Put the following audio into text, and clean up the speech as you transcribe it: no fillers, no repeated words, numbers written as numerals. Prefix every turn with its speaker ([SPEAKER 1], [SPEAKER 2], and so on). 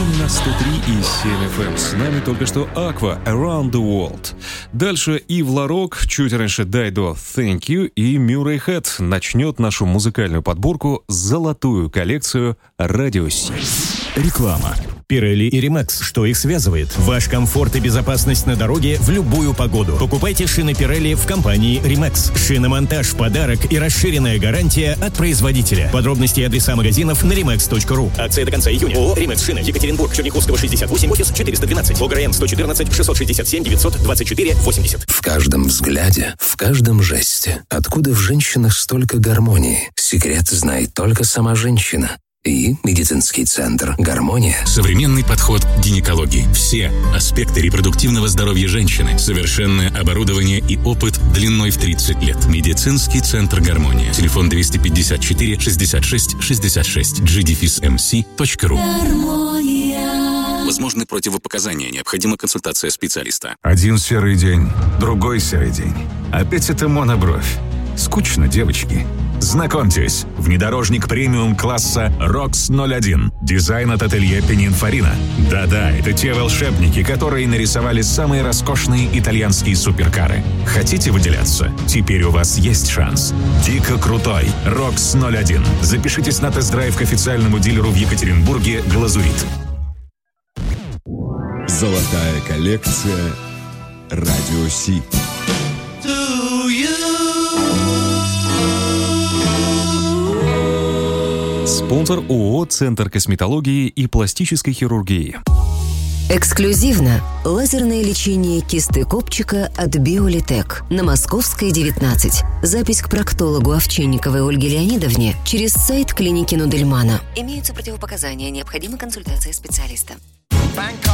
[SPEAKER 1] на 103,7 FM. С нами только что Aqua, Around the World. Дальше Ив Ларок, чуть раньше Дайдо, Thank You, и Мюррей Хэт начнет нашу музыкальную подборку «Золотую коллекцию Радио Си».
[SPEAKER 2] Реклама. Pirelli и Rimax. Что их связывает? Ваш комфорт и безопасность на дороге в любую погоду. Покупайте шины Pirelli в компании Rimax. Шиномонтаж, подарок и расширенная гарантия от производителя. Подробности и адреса магазинов на rimax.ru. Акция до конца июня. ООО «Rimax Шины». Екатеринбург, Черняховского, 68, офис 412. ОГРН 114 667 924 80.
[SPEAKER 3] В каждом взгляде, в каждом жесте. Откуда в женщинах столько гармонии? Секрет знает только сама женщина. И медицинский центр «Гармония».
[SPEAKER 4] Современный подход к гинекологии. Все аспекты репродуктивного здоровья женщины. Совершенное оборудование и опыт длиной в 30 лет. Медицинский центр «Гармония». Телефон 254 66 66. gdfismc.ru. Возможны противопоказания. Необходима консультация специалиста.
[SPEAKER 5] Один серый день, другой серый день. Опять эта монобровь. Скучно, девочки. Знакомьтесь, внедорожник премиум-класса ROX 01. Дизайн от ателье Пининфарина. Да-да, это те волшебники, которые нарисовали самые роскошные итальянские суперкары. Хотите выделяться? Теперь у вас есть шанс. Дико крутой ROX 01. Запишитесь на тест-драйв к официальному дилеру в Екатеринбурге «Глазурит».
[SPEAKER 6] Золотая коллекция Радио Си.
[SPEAKER 1] Спонсор ООО «Центр косметологии и пластической хирургии».
[SPEAKER 7] Эксклюзивно лазерное лечение кисты копчика от Биолитек на Московской, 19. Запись к проктологу Овчинниковой Ольге Леонидовне через сайт клиники Нудельмана. Имеются противопоказания, необходима консультация специалиста.